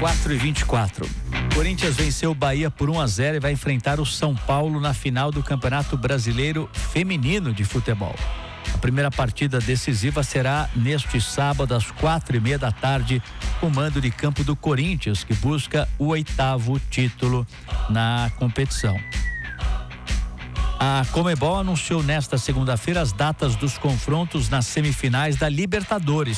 4h24. Corinthians venceu o Bahia por 1-0 e vai enfrentar o São Paulo na final do Campeonato Brasileiro Feminino de Futebol. A primeira partida decisiva será neste sábado às 4h30 da tarde, com mando de campo do Corinthians, que busca o 8º título na competição. A Conmebol anunciou nesta segunda-feira as datas dos confrontos nas semifinais da Libertadores.